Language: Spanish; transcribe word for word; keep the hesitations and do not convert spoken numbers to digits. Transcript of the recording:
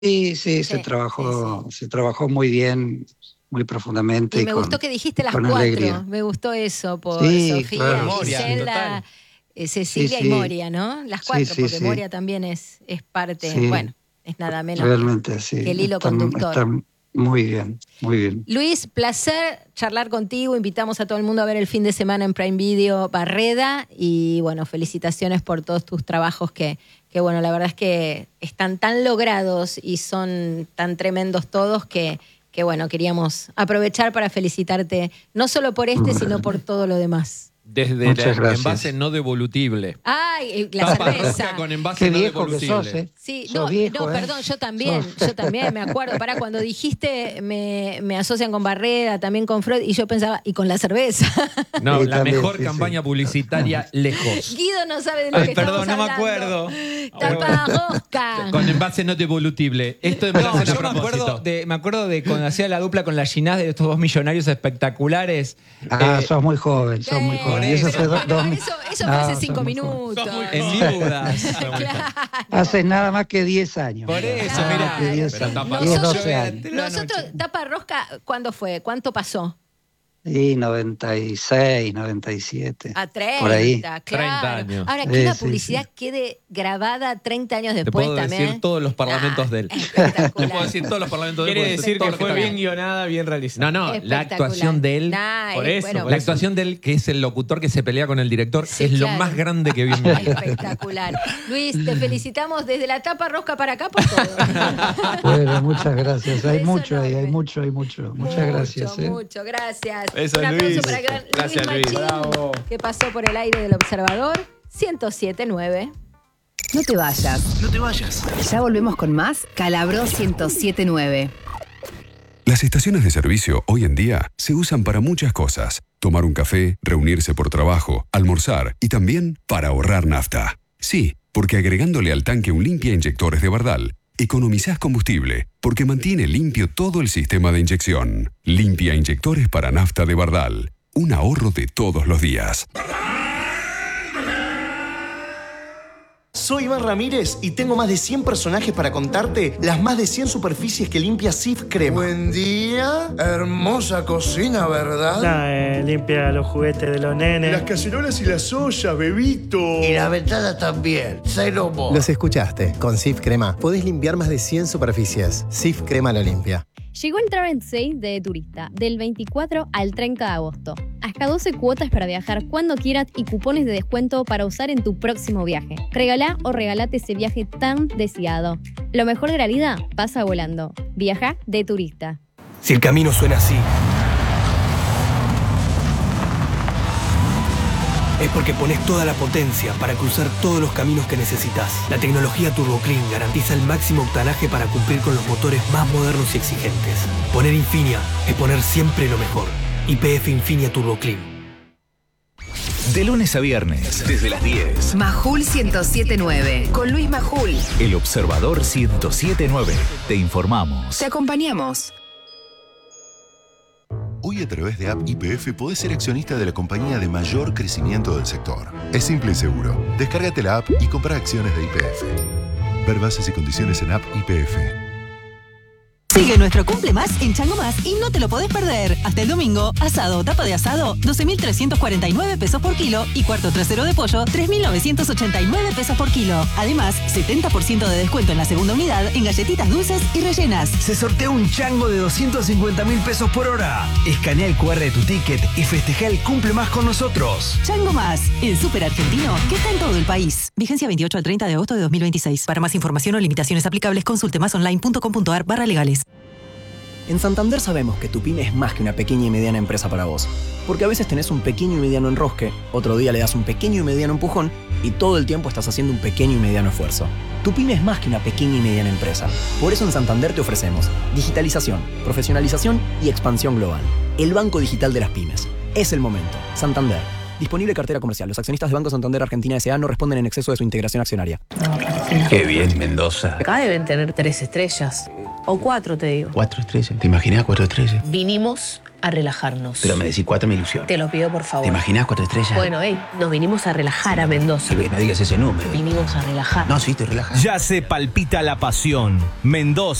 Sí, sí, Sí, se trabajó, sí, se trabajó muy bien, muy profundamente. Y Y me con, gustó que dijiste las con cuatro, alegría. me gustó eso por Sí, Sofía, claro, sí, Moria, sí. Griselda, total. eh, Sí, Cecilia y sí, Moria, ¿no? Las sí, cuatro, sí, porque sí, Moria también es, es parte, bueno, sí, es nada menos que, realmente sí. que el hilo Están, conductor. están muy bien, muy bien. Luis, placer charlar contigo. Invitamos a todo el mundo a ver el fin de semana en Prime Video Barreda. Y bueno, felicitaciones por todos tus trabajos que, que bueno, la verdad es que están tan logrados y son tan tremendos todos que, que bueno, queríamos aprovechar para felicitarte, no solo por este, sino por todo lo demás. Desde Muchas la gracias. envase no devolutible. Ay, la Tapa cerveza. rosca con envase Qué no viejo que devolucible. sos, ¿eh? Sí, Sos no, viejo, no, ¿eh? perdón, yo también, Sos- yo también me acuerdo. Para cuando dijiste me, me asocian con Barreda, también con Freud, y yo pensaba, y con la cerveza. No, Sí, la también, mejor sí, campaña sí. publicitaria lejos. Guido no sabe de lo Ay, que perdón, estamos no me hablando. acuerdo. Tapa rosca. Con envase no devolutible. Esto es No, a yo me propósito. acuerdo, de, me acuerdo de cuando hacía la dupla con la Ginás de estos dos millonarios espectaculares. Ah, Eh, sos muy joven, sos muy Eh, joven. Y eso, eso fue pero do- dos bueno, mil- eso, eso No, fue hace sos cinco muy joven. minutos. Sos muy en joven. viudas. Claro. Hace nada más que diez años. Por mirá. eso, Nada mirá. más que diez Pero años. tapa- diez, Nosotros- doce años. Nosotros, Tapa Rosca, ¿cuándo fue? ¿Cuánto pasó? Y noventa y seis, noventa y siete. A treinta, Por ahí. claro. treinta años. Ahora, Sí, que la sí, publicidad sí. quede grabada treinta años Te después puedo también. decir todos los parlamentos Ah, de él. espectacular. Te puedo decir todos los parlamentos de él. Quiere puedo decir todo que lo fue está bien guionada, bien realizada. No, no, la Espectacular. actuación de él. Nah, Por eh, eso, bueno, por La actuación de él, que es el locutor que se pelea con el director, Sí, es lo claro. más grande que vi en mi vida. espectacular. Luis, te felicitamos desde la Tapa Rosca para acá por todo. Bueno, muchas gracias. Hay Beso mucho ahí, hay enorme. mucho, hay mucho. Muchas gracias. Mucho, ¿eh? mucho, gracias. Eso, Un aplauso Luis. para gran Gracias, Luis Luis. Machín, Bravo. que pasó por el aire del Observador. ciento siete punto nueve. No te vayas. No te vayas. Ya volvemos con más Calabró ciento siete punto nueve. Las estaciones de servicio hoy en día se usan para muchas cosas. Tomar un café, reunirse por trabajo, almorzar y también para ahorrar nafta. Sí, porque agregándole al tanque un limpia inyectores de Bardal, economizás combustible porque mantiene limpio todo el sistema de inyección. Limpia inyectores para nafta de Bardal. Un ahorro de todos los días. Soy Iván Ramírez y tengo más de cien personajes para contarte las más de cien superficies que limpia Cif Crema. Buen día, hermosa cocina, ¿verdad? Ah, eh, limpia los juguetes de los nenes. Las cacerolas y las ollas, bebito. Y la ventana también, cero mo. Los escuchaste. Con Cif Crema podés limpiar más de cien superficies. Cif Crema lo limpia. Llegó el Travel Sale de Turista, del veinticuatro al treinta de agosto. Hasta doce cuotas para viajar cuando quieras y cupones de descuento para usar en tu próximo viaje. Regalá o regalate ese viaje tan deseado. Lo mejor de la vida pasa volando. Viaja de Turista. Si el camino suena así, es porque pones toda la potencia para cruzar todos los caminos que necesitas. La tecnología Turbo Clean garantiza el máximo octanaje para cumplir con los motores más modernos y exigentes. Poner Infinia es poner siempre lo mejor. Y P F Infinia Turbo Clean. De lunes a viernes, desde las diez. Majul ciento siete punto nueve. Con Luis Majul. El Observador ciento siete punto nueve. Te informamos. Te acompañamos. Hoy a través de App Y P F podés ser accionista de la compañía de mayor crecimiento del sector. Es simple y seguro. Descárgate la app y compra acciones de Y P F. Ver bases y condiciones en App Y P F. Sigue nuestro Cumple Más en Chango Más y no te lo podés perder. Hasta el domingo, asado, tapa de asado, doce mil trescientos cuarenta y nueve pesos por kilo y cuarto trasero de pollo, tres mil novecientos ochenta y nueve pesos por kilo. Además, setenta por ciento de descuento en la segunda unidad en galletitas dulces y rellenas. Se sortea un chango de doscientos cincuenta mil pesos por hora. Escanea el cu erre de tu ticket y festeja el Cumple Más con nosotros. Chango Más, el súper argentino que está en todo el país. Vigencia veintiocho al treinta de agosto de dos mil veintiséis. Para más información o limitaciones aplicables, consulte masonline.com.ar barra legales. En Santander sabemos que tu pyme es más que una pequeña y mediana empresa para vos. Porque a veces tenés un pequeño y mediano enrosque, otro día le das un pequeño y mediano empujón y todo el tiempo estás haciendo un pequeño y mediano esfuerzo. Tu pyme es más que una pequeña y mediana empresa. Por eso en Santander te ofrecemos digitalización, profesionalización y expansión global. El banco digital de las pymes. Es el momento. Santander. Disponible cartera comercial. Los accionistas de Banco Santander Argentina S A no responden en exceso de su integración accionaria. Qué bien, Mendoza. Acá deben tener tres estrellas. O cuatro, te digo. Cuatro estrellas. ¿Te imaginas cuatro estrellas? Vinimos a relajarnos. Pero me decís cuatro me ilusiona. Te lo pido, por favor. ¿Te imaginas cuatro estrellas? Bueno, hey, nos vinimos a relajar a Mendoza. Sí, no digas ese número. Vinimos a relajar. No, sí, te relajas. Ya se palpita la pasión. Mendoza.